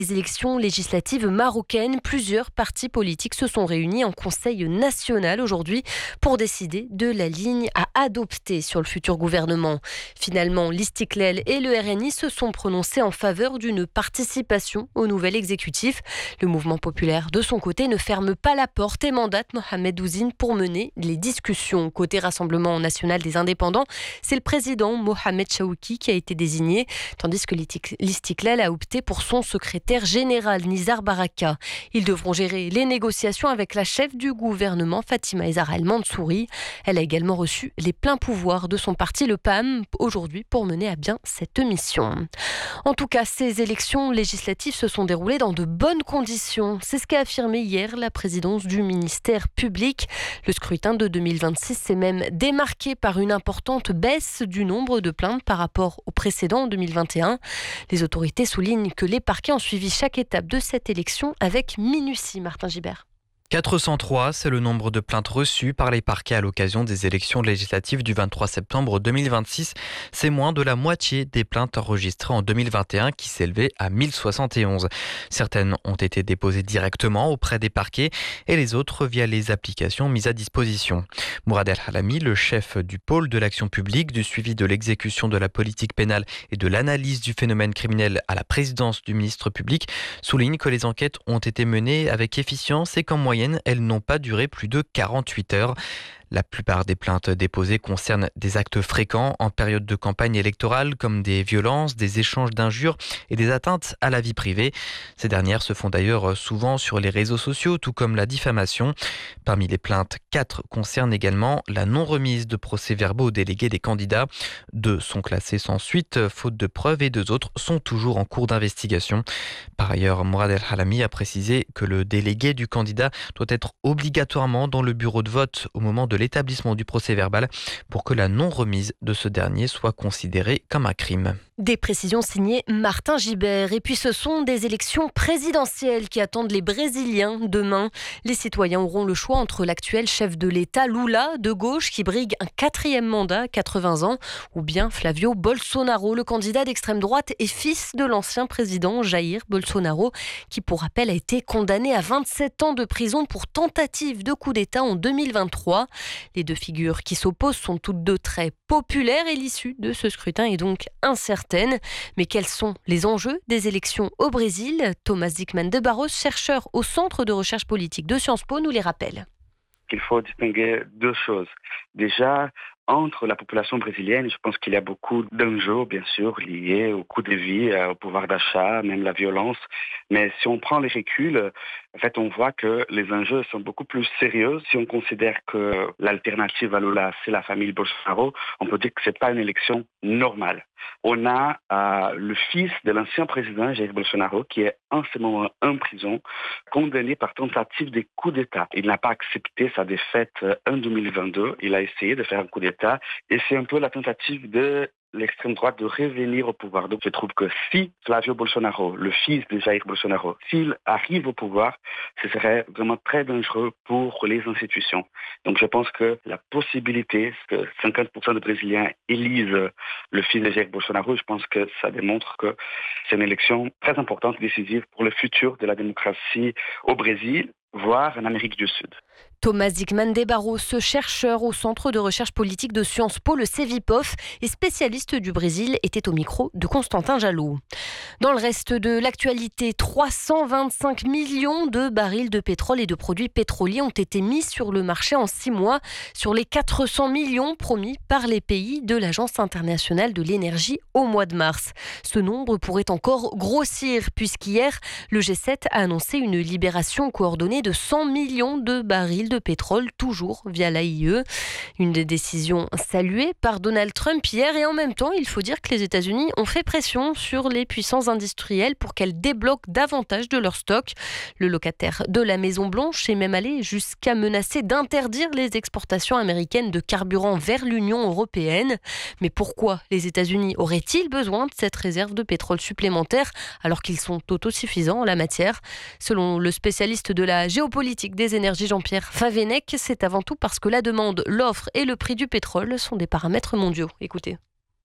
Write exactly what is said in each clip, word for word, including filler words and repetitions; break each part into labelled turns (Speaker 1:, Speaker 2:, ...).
Speaker 1: Les élections législatives marocaines, plusieurs partis politiques se sont réunis en Conseil national aujourd'hui pour décider de la ligne à adopter sur le futur gouvernement. Finalement, l'Istiklal et le R N I se sont prononcés en faveur d'une participation au nouvel exécutif. Le mouvement populaire, de son côté, ne ferme pas la porte et mandate Mohamed Ouzine pour mener les discussions. Côté Rassemblement national des indépendants, c'est le président Mohamed Chaouki qui a été désigné, tandis que l'Istiklal a opté pour son secrétaire général Nizar Baraka. Ils devront gérer les négociations avec la chef du gouvernement Fatima Ezara El Mansouri. Elle a également reçu les pleins pouvoirs de son parti, le P A M, aujourd'hui pour mener à bien cette mission. En tout cas, ces élections législatives se sont déroulées dans de bonnes conditions. C'est ce qu'a affirmé hier la présidence du ministère public. Le scrutin de deux mille vingt-six s'est même démarqué par une importante baisse du nombre de plaintes par rapport au précédent en deux mille vingt et un. Les autorités soulignent que les parquets ont suivi chaque étape de cette élection avec minutie. Martin Gibert.
Speaker 2: quatre cent trois, c'est le nombre de plaintes reçues par les parquets à l'occasion des élections législatives du vingt-trois septembre deux mille vingt-six. C'est moins de la moitié des plaintes enregistrées en deux mille vingt et un qui s'élevaient à mille soixante et onze. Certaines ont été déposées directement auprès des parquets et les autres via les applications mises à disposition. Mourad El Halami, le chef du pôle de l'action publique, du suivi de l'exécution de la politique pénale et de l'analyse du phénomène criminel à la présidence du ministre public, souligne que les enquêtes ont été menées avec efficience et qu'en moyenne, elles n'ont pas duré plus de quarante-huit heures. La plupart des plaintes déposées concernent des actes fréquents en période de campagne électorale, comme des violences, des échanges d'injures et des atteintes à la vie privée. Ces dernières se font d'ailleurs souvent sur les réseaux sociaux, tout comme la diffamation. Parmi les plaintes, quatre concernent également la non-remise de procès-verbaux aux délégués des candidats. Deux sont classés sans suite, faute de preuves, et deux autres sont toujours en cours d'investigation. Par ailleurs, Mourad El Halami a précisé que le délégué du candidat doit être obligatoirement dans le bureau de vote au moment de l'établissement du procès-verbal pour que la non-remise de ce dernier soit considérée comme un crime.
Speaker 1: Des précisions signées Martin Gibert. Et puis ce sont des élections présidentielles qui attendent les Brésiliens demain. Les citoyens auront le choix entre l'actuel chef de l'État, Lula, de gauche, qui brigue un quatrième mandat, quatre-vingts ans, ou bien Flavio Bolsonaro, le candidat d'extrême droite et fils de l'ancien président Jair Bolsonaro, qui pour rappel a été condamné à vingt-sept ans de prison pour tentative de coup d'État en deux mille vingt-trois. Les deux figures qui s'opposent sont toutes deux très populaires et l'issue de ce scrutin est donc incertaine. Mais quels sont les enjeux des élections au Brésil ? Thomas Dickman de Barros, chercheur au Centre de recherche politique de Sciences Po, nous les rappelle.
Speaker 3: Il faut distinguer deux choses. Déjà, entre la population brésilienne, je pense qu'il y a beaucoup d'enjeux, bien sûr, liés au coût de vie, au pouvoir d'achat, même la violence. Mais si on prend les reculs, en fait, on voit que les enjeux sont beaucoup plus sérieux. Si on considère que l'alternative à Lula, c'est la famille Bolsonaro, on peut dire que c'est pas une élection normale. On a euh, le fils de l'ancien président Jair Bolsonaro qui est en ce moment en prison, condamné par tentative de coup d'État. Il n'a pas accepté sa défaite en deux mille vingt-deux. Il a essayé de faire un coup d'État et c'est un peu la tentative de l'extrême droite de revenir au pouvoir. Donc je trouve que si Flavio Bolsonaro, le fils de Jair Bolsonaro, s'il arrive au pouvoir, ce serait vraiment très dangereux pour les institutions. Donc je pense que la possibilité que cinquante pour cent des Brésiliens élisent le fils de Jair Bolsonaro, je pense que ça démontre que c'est une élection très importante, décisive pour le futur de la démocratie au Brésil, voire en Amérique du Sud.
Speaker 1: Thomas Dickman de Barros, chercheur au Centre de recherche politique de Sciences Po, le CEVIPOF, et spécialiste du Brésil, était au micro de Constantin Jallot. Dans le reste de l'actualité, trois cent vingt-cinq millions de barils de pétrole et de produits pétroliers ont été mis sur le marché en six mois, sur les quatre cents millions promis par les pays de l'Agence internationale de l'énergie au mois de mars. Ce nombre pourrait encore grossir, puisqu'hier, le G sept a annoncé une libération coordonnée de cent millions de barils de pétrole, toujours via l'A I E. Une des décisions saluées par Donald Trump hier, et en même temps, il faut dire que les États-Unis ont fait pression sur les puissances industrielles pour qu'elles débloquent davantage de leur stock. Le locataire de la Maison-Blanche est même allé jusqu'à menacer d'interdire les exportations américaines de carburant vers l'Union européenne. Mais pourquoi les États-Unis auraient-ils besoin de cette réserve de pétrole supplémentaire alors qu'ils sont autosuffisants en la matière ? Selon le spécialiste de la géopolitique des énergies Jean-Pierre Favennec, c'est avant tout parce que la demande, l'offre et le prix du pétrole sont des paramètres mondiaux. Écoutez.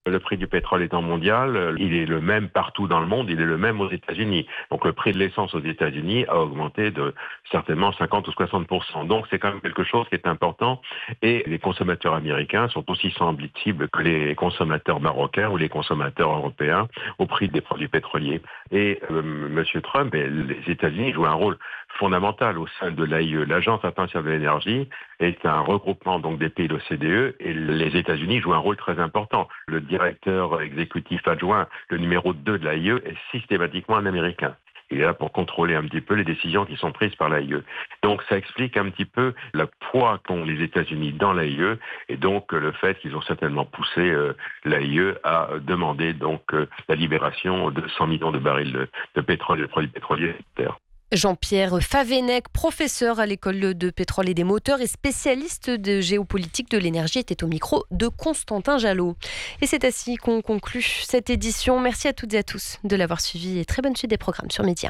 Speaker 4: Le prix du pétrole étant mondial, il est le même partout dans le monde, il est le même aux États-Unis. Donc le prix de l'essence aux États-Unis a augmenté de certainement cinquante ou soixante pour cent. Donc c'est quand même quelque chose qui est important. Et les consommateurs américains sont aussi sensibles que les consommateurs marocains ou les consommateurs européens au prix des produits pétroliers. Et euh, M. Trump et les États-Unis jouent un rôle fondamental au sein de l'A I E. L'Agence internationale de l'énergie est un regroupement donc des pays de l'O C D E et les États-Unis jouent un rôle très important. Le directeur exécutif adjoint, le numéro deux de l'A I E, est systématiquement un Américain. Il est là pour contrôler un petit peu les décisions qui sont prises par l'A I E. Donc ça explique un petit peu le poids qu'ont les États-Unis dans l'A I E et donc le fait qu'ils ont certainement poussé euh, l'A I E à demander donc euh, la libération de cent millions de barils de, de pétrole et de produits pétroliers.
Speaker 1: Jean-Pierre Favennec, professeur à l'école de pétrole et des moteurs et spécialiste de géopolitique de l'énergie, était au micro de Constantin Jallot. Et c'est ainsi qu'on conclut cette édition. Merci à toutes et à tous de l'avoir suivi et très bonne suite des programmes sur Média.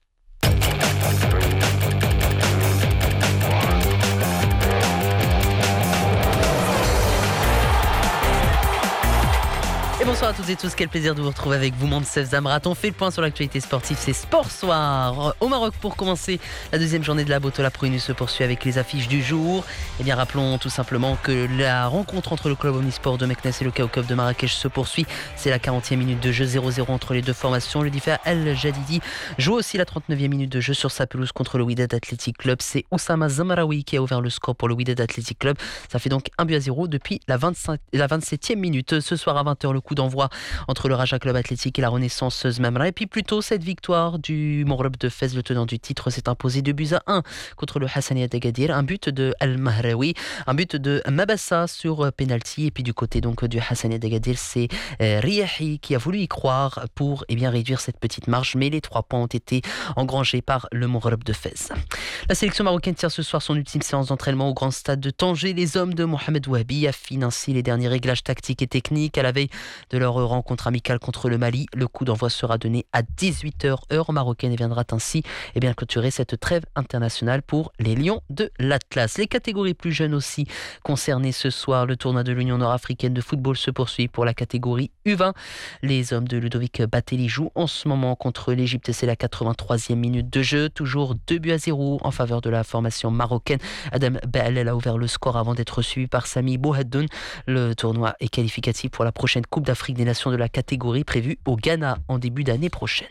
Speaker 5: Et bonsoir à toutes et tous, quel plaisir de vous retrouver avec vous, Monsef Zamrat. On fait le point sur l'actualité sportive, c'est Sport Soir. Au Maroc, pour commencer, la deuxième journée de la Botola Pro Unis se poursuit avec les affiches du jour. Eh bien, rappelons tout simplement que la rencontre entre le club Omnisport de Meknès et le Kaoukoup de Marrakech se poursuit. C'est la quarantième minute de jeu, zéro zéro entre les deux formations. Le Difa El Jadidi joue aussi la trente-neuvième minute de jeu sur sa pelouse contre le Wydad Athletic Club. C'est Oussama Zamraoui qui a ouvert le score pour le Wydad Athletic Club. Ça fait donc un but à zéro depuis la, vingt-cinq, la vingt-septième minute. Ce soir à vingt heures, le coup d'envoi entre le Raja Club Athlétique et la Renaissance Zmamra. Et puis plus tôt, cette victoire du Mourab de Fès, le tenant du titre, s'est imposé deux buts à un contre le Hassania d'Agadir. Un but de Al-Mahraoui, un but de Mabassa sur penalty. Et puis du côté donc du Hassania d'Agadir, c'est euh, Riahi qui a voulu y croire pour eh bien, réduire cette petite marge. Mais les trois points ont été engrangés par le Mourab de Fès. La sélection marocaine tire ce soir son ultime séance d'entraînement au grand stade de Tanger. Les hommes de Mohamed Wahabi affinent ainsi les derniers réglages tactiques et techniques à la veille de leur rencontre amicale contre le Mali. Le coup d'envoi sera donné à dix-huit heures heure marocaine et viendra ainsi eh bien, clôturer cette trêve internationale pour les Lions de l'Atlas. Les catégories plus jeunes aussi concernées ce soir. Le tournoi de l'Union nord-africaine de football se poursuit pour la catégorie U vingt. Les hommes de Ludovic Batelli jouent en ce moment contre l'Égypte. C'est la quatre-vingt-troisième minute de jeu. Toujours deux buts à zéro en faveur de la formation marocaine. Adam Baalel a ouvert le score avant d'être suivi par Sami Bouhaddoun. Le tournoi est qualificatif pour la prochaine Coupe d'Afrique des Nations de la catégorie prévue au Ghana en début d'année prochaine.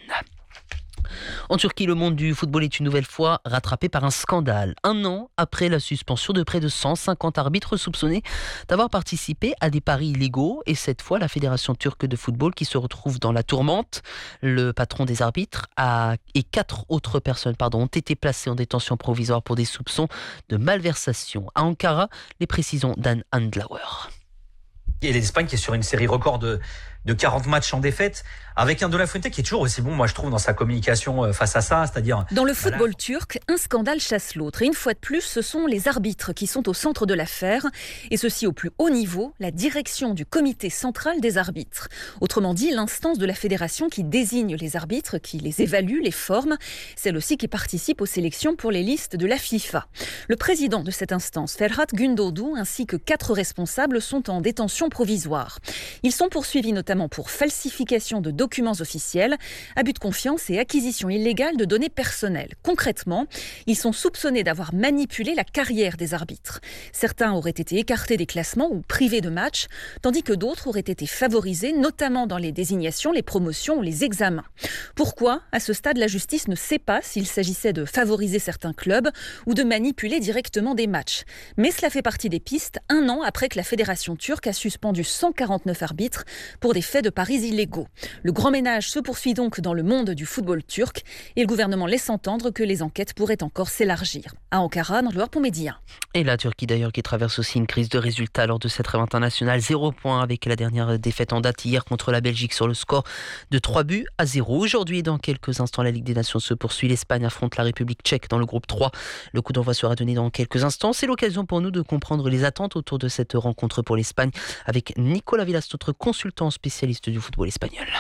Speaker 5: En Turquie, le monde du football est une nouvelle fois rattrapé par un scandale. Un an après la suspension de près de cent cinquante arbitres soupçonnés d'avoir participé à des paris illégaux. Et cette fois, la Fédération turque de football qui se retrouve dans la tourmente. Le patron des arbitres a, et quatre autres personnes pardon, ont été placées en détention provisoire pour des soupçons de malversation. À Ankara, les précisions d'Anne Handlauer.
Speaker 6: Et l'Espagne qui est sur une série record de, de quarante matchs en défaite, avec un De La Fuente qui est toujours aussi bon, moi je trouve, dans sa communication face à ça, c'est-à-dire...
Speaker 7: Dans le football voilà. turc, un scandale chasse l'autre. Et une fois de plus, ce sont les arbitres qui sont au centre de l'affaire. Et ceci au plus haut niveau, la direction du comité central des arbitres. Autrement dit, l'instance de la fédération qui désigne les arbitres, qui les évalue, les forme. Celle aussi qui participe aux sélections pour les listes de la FIFA. Le président de cette instance, Ferhat Gündoğdu, ainsi que quatre responsables sont en détention provisoire. Ils sont poursuivis notamment pour falsification de documents officiels, abus de confiance et acquisition illégale de données personnelles. Concrètement, ils sont soupçonnés d'avoir manipulé la carrière des arbitres. Certains auraient été écartés des classements ou privés de matchs, tandis que d'autres auraient été favorisés, notamment dans les désignations, les promotions ou les examens. Pourquoi ? À ce stade, la justice ne sait pas s'il s'agissait de favoriser certains clubs ou de manipuler directement des matchs. Mais cela fait partie des pistes un an après que la fédération turque a suspendu cent quarante-neuf arbitres pour des faits de paris illégaux. Le grand ménage se poursuit donc dans le monde du football turc et le gouvernement laisse entendre que les enquêtes pourraient encore s'élargir. À Ankara, dans le Harpon Média.
Speaker 5: Et la Turquie d'ailleurs qui traverse aussi une crise de résultats lors de cette trêve internationale. Zéro point avec la dernière défaite en date hier contre la Belgique sur le score de trois buts à zéro. Aujourd'hui, dans quelques instants, la Ligue des Nations se poursuit. L'Espagne affronte la République tchèque dans le groupe trois. Le coup d'envoi sera donné dans quelques instants. C'est l'occasion pour nous de comprendre les attentes autour de cette rencontre pour l'Espagne avec Nicolas Villas, notre consultant spécialiste du football espagnol.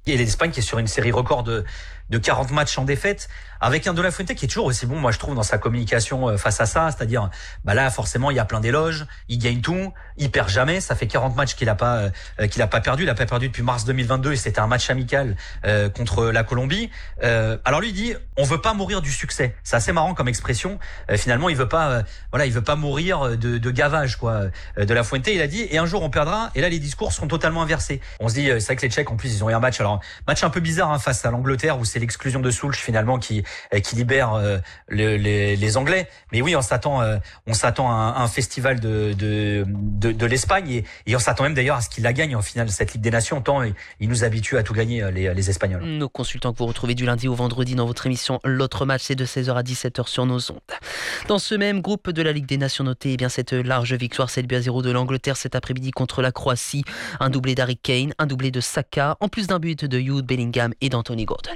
Speaker 6: Et l'Espagne qui est sur une série record de, de quarante matchs en défaite, avec un De La Fuente qui est toujours aussi bon, moi je trouve, dans sa communication face à ça, c'est-à-dire, bah là forcément il y a plein d'éloges, il gagne tout, il perd jamais, ça fait quarante matchs qu'il a pas euh, qu'il a pas perdu, il a pas perdu depuis mars deux mille vingt-deux et c'était un match amical euh, contre la Colombie. Euh, alors lui il dit, on veut pas mourir du succès, c'est assez marrant comme expression. Euh, finalement il veut pas, euh, voilà, il veut pas mourir de, de gavage quoi. Euh, De La Fuente il a dit, et un jour on perdra, et là les discours sont totalement inversés. On se dit, c'est vrai que les Tchèques en plus ils ont eu un match, alors match un peu bizarre hein, face à l'Angleterre où c'est l'exclusion de Soulch finalement qui qui libère euh, le, les, les Anglais. Mais oui, on s'attend, euh, on s'attend à un, un festival de de de, de l'Espagne et, et on s'attend même d'ailleurs à ce qu'il la gagne en finale cette Ligue des Nations. Tant il, il nous habitue à tout gagner les, les Espagnols.
Speaker 5: Nos consultants que vous retrouvez du lundi au vendredi dans votre émission L'autre match, c'est de seize heures à dix-sept heures sur nos ondes. Dans ce même groupe de la Ligue des Nations, notez eh bien cette large victoire sept buts à zéro de l'Angleterre cet après-midi contre la Croatie. Un doublé d'Harry Kane, un doublé de Saka, en plus d'un but de Jude Bellingham et d'Anthony Gordon.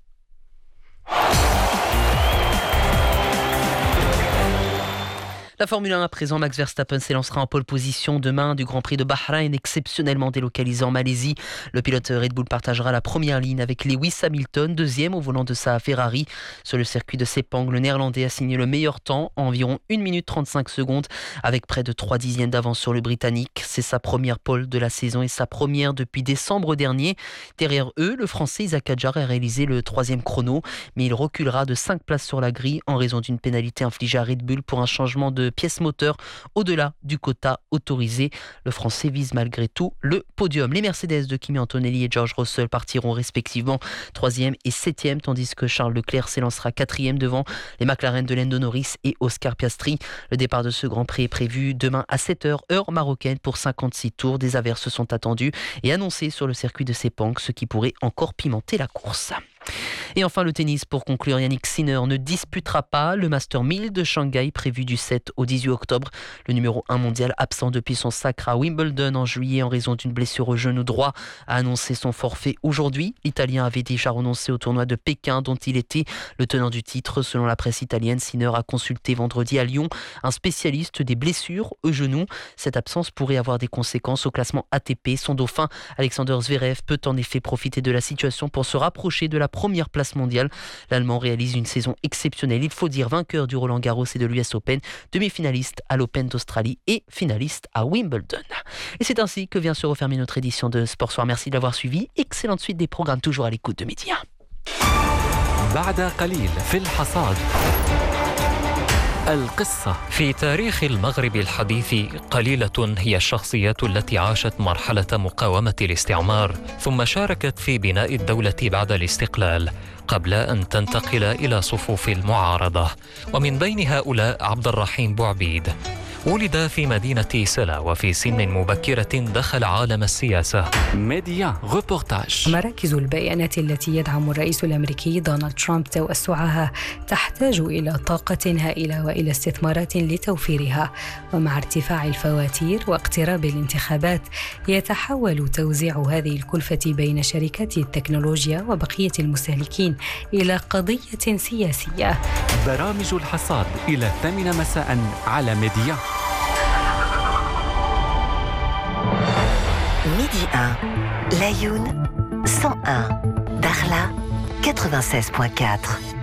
Speaker 5: La Formule un à présent, Max Verstappen s'élancera en pole position demain du Grand Prix de Bahreïn, exceptionnellement délocalisé en Malaisie. Le pilote Red Bull partagera la première ligne avec Lewis Hamilton, deuxième au volant de sa Ferrari. Sur le circuit de Sepang, le Néerlandais a signé le meilleur temps, environ une minute trente-cinq secondes, avec près de trois dixièmes d'avance sur le Britannique. C'est sa première pole de la saison et sa première depuis décembre dernier. Derrière eux, le Français Isaac Hadjar a réalisé le troisième chrono, mais il reculera de cinq places sur la grille en raison d'une pénalité infligée à Red Bull pour un changement de pièce moteur au-delà du quota autorisé. Le Français vise malgré tout le podium. Les Mercedes de Kimi Antonelli et George Russell partiront respectivement troisième et septième, tandis que Charles Leclerc s'élancera quatrième devant les McLaren de Lando Norris et Oscar Piastri. Le départ de ce Grand Prix est prévu demain à sept heures, heure marocaine, pour cinquante-six tours. Des averses sont attendues et annoncées sur le circuit de Sepang, ce qui pourrait encore pimenter la course. Et enfin le tennis pour conclure, Yannick Sinner ne disputera pas le Master mille de Shanghai prévu du sept au dix-huit octobre. Le numéro un mondial, absent depuis son sacre à Wimbledon en juillet en raison d'une blessure au genou droit, a annoncé son forfait aujourd'hui. L'Italien avait déjà renoncé au tournoi de Pékin dont il était le tenant du titre. Selon la presse italienne, Sinner a consulté vendredi à Lyon un spécialiste des blessures au genou. Cette absence pourrait avoir des conséquences au classement A T P. Son dauphin Alexander Zverev peut en effet profiter de la situation pour se rapprocher de la première place mondiale. L'Allemand réalise une saison exceptionnelle, il faut dire, vainqueur du Roland Garros et de l'U S Open, demi-finaliste à l'Open d'Australie et finaliste à Wimbledon. Et c'est ainsi que vient se refermer notre édition de Sport Soir. Merci de l'avoir suivi. Excellente suite des programmes, toujours à l'écoute de Midi un.
Speaker 8: بعد قليل في الحصاد القصة.
Speaker 9: في تاريخ المغرب الحديث قليلة هي الشخصيات التي عاشت مرحلة مقاومة الاستعمار ثم شاركت في بناء الدولة بعد الاستقلال قبل أن تنتقل إلى صفوف المعارضة. ومن بين هؤلاء عبد الرحيم بوعبيد. ولد في مدينة سلا وفي سن مبكرة دخل عالم السياسة.
Speaker 8: ميديا ريبورتاج.
Speaker 10: مراكز البيانات التي يدعم الرئيس الأمريكي دونالد ترامب توسعها تحتاج إلى طاقة هائلة وإلى استثمارات لتوفيرها، ومع ارتفاع الفواتير واقتراب الانتخابات يتحول توزيع هذه الكلفة بين شركات التكنولوجيا وبقية المستهلكين إلى قضية سياسية.
Speaker 8: برامج الحصاد إلى الثامنة مساء على ميديا.
Speaker 11: Midi un, Laayoune cent un, Dakhla quatre-vingt-seize virgule quatre.